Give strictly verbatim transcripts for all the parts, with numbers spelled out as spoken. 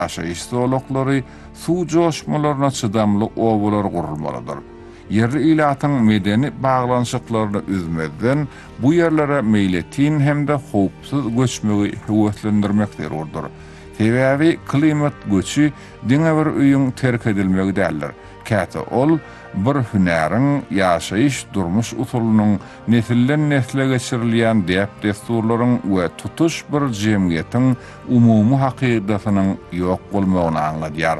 aşayış zoologları su coşmalarına çıdamlı ovalar kurulmalıdır. Yerli ilatın medeni bağlanışıklarını üzmeden bu yerlere meyletin hem de hopsuz göçmeyi hüvetlendirmekdir ordur. Tevavi klimat göçü dine bir üyün terk edilmegi derler. Käte ol, bir hünerin yaşayış durmuş usulunun nesilden nesle geçirilýän dep desturlaryň we tutuş bir jemgiýetin umumy hakykatynyň ýok bolmagyny aňladýar.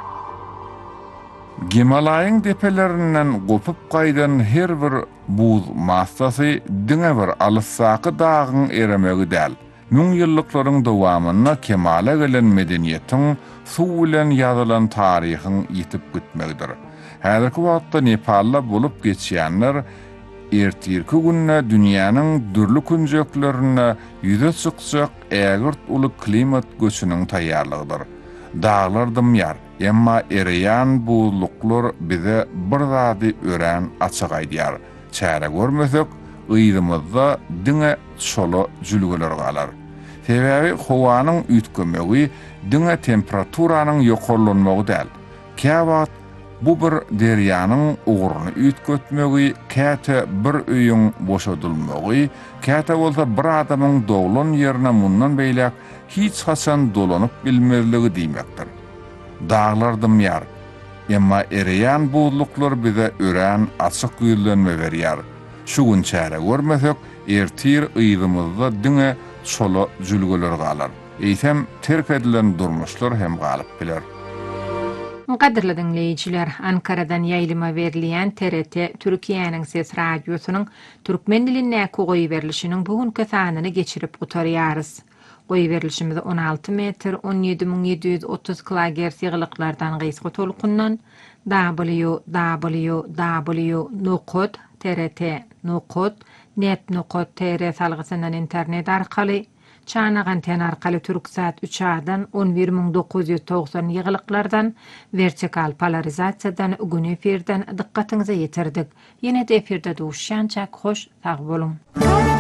Himalaýyň depelerinden gopup gaýdan her bir buz massasy diňe bir alyssaky dagyň eremegi däl. Müň ýyllyklaryň dowamyna kemale gelen medeniýetiň suw bilen ýazylan taryhyň ýitip gitmegidir. Häzirki wagtda Nepalda bolup geçýänler ertirki günne dünýäniň dürli künjeklerine ýüze çykjak ägirt uly klimat göçüniň taýýarlygydyr. Dağlar dymýar, emma ereýän buzluklar bize bir zady ören açyk aýdýar. Çäre görmesek, ýygymyzda diňe şolo jülgeler galar. Sebebi howanyň üýtgemegi diňe temperaturaryň ýokarlanmagy däl. Käwagt bu bir derýanyň uguruny üýtgetmegi, käte bir öýüň boşadylmagy, käte bolsa bir adamyň doglan ýerine mundan beýlek hiç haçan dolanyp bilmezligi diýmekdir. Dağlar dymýar, emma ereýän buzluklar bize ören açyk ýüzlenme berýär. Şu gün çäre görmesek, ertir ýygymyzda diňe şolo jülgeler galar. Eýsem terk edilen durmuşlar hem galyp biler. Qadirli dinleyijiler, Ankara'dan ýaýlyma berilýän T R T Türkiýanyň ses radiosynyň türkmen diline goýy berilişiniň bugünkü sanyny geçirip gutarýarys. Goýy berilişimiz on alty metr on ýedi miň ýedi ýüz otuz kilohertz ýyglyklardan gysga tolkundan w w w nokta t r t nokta net nokta t r salgysyndan internet arkaly çanagan ten arkaly Türksat üç A-dan on bir miň dokuz ýüz togsan ýyglyklardan vertikal polarizasiýadan gün efirden dikkatiňize ýetirdik. Ýene de efirde duşýançak hoş sag bolun.